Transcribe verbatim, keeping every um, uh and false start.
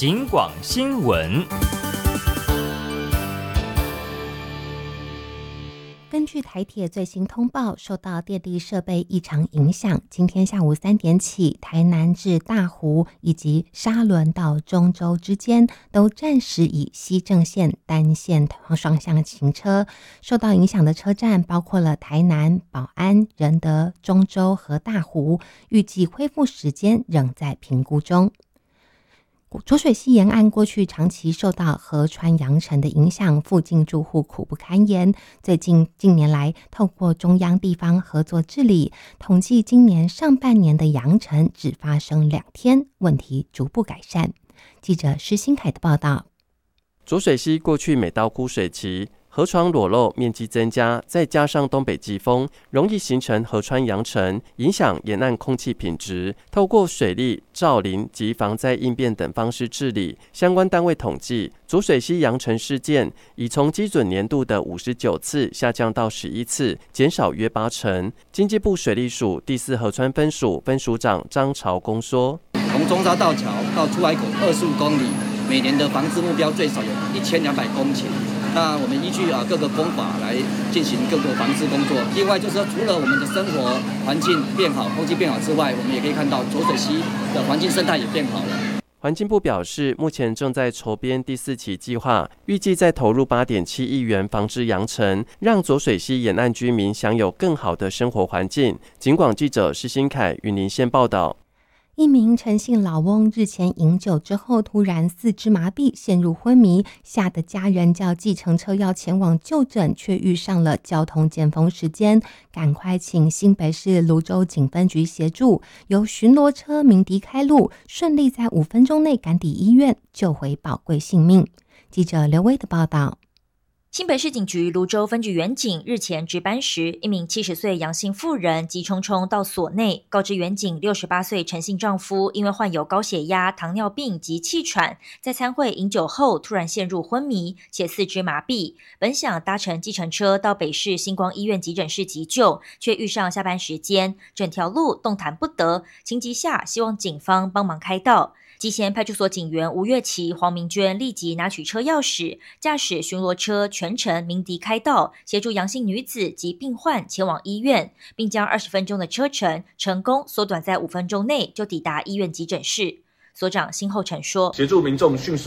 警广新闻。 根据台铁最新通报，受到电力设备异常影响，今天下午三点起，台南至大湖以及沙仑到中州之间都暂时以西正线单线双向行车。受到影响的车站包括了台南、保安、仁德、中州和大湖，预计恢复时间仍在评估中。浊水溪沿岸过去长期受到河川扬尘的影响，附近住户苦不堪言。最近近年来，透过中央地方合作治理，统计今年上半年的扬尘只发生两天，问题逐步改善。记者施新凯的报道。 浊水溪过去每到枯水期，河床裸露面积增加，再加上东北季风，容易形成河川扬尘，影响沿岸空气品质。透过水利、造林及防灾应变等方式治理。相关单位统计，浊水溪扬尘事件已从基准年度的五十九次下降到十一次，减少约八成。经济部水利署第四河川分署分署长张朝公说：“ 从中沙道桥到出海口二十五公里，每年的防治目标最少有一千两百公顷。”那我们依据啊各个工法来进行各个防治工作。另外就是说，除了我们的生活环境变好、空气变好之外，我们也可以看到浊水溪的环境生态也变好了。 环境部表示，目前正在筹编第四期计划，预计再投入 八点七亿元防治扬尘，让浊水溪沿岸居民享有更好的生活环境。警广记者施新凯云林县报道。 一名陈姓老翁日前饮酒之后突然四肢麻痹，陷入昏迷，吓得家人叫计程车要前往就诊，却遇上了交通尖峰时间，赶快请新北市芦洲警分局协助，由巡逻车鸣笛开路，顺利在五分钟内赶抵医院，救回宝贵性命。记者刘威的报道。 新北市警局芦洲分局员警日前值班时，一名七十岁杨姓妇人急冲冲到所内，告知员警六十八岁陈姓丈夫因为患有高血压、糖尿病及气喘，在餐会饮酒后突然陷入昏迷，且四肢麻痹，本想搭乘计程车到北市星光医院急诊室急救，却遇上下班时间，整条路动弹不得，情急下希望警方帮忙开道。基贤派出所警员吴月琪、黄明娟立即拿取车钥匙，驾驶巡逻车全程鸣笛开道，协助杨姓女子及病患前往医院，并将二十分钟的车程成功缩短在五分钟内就抵达医院急诊室。所长辛厚成说：“ 协助民众迅速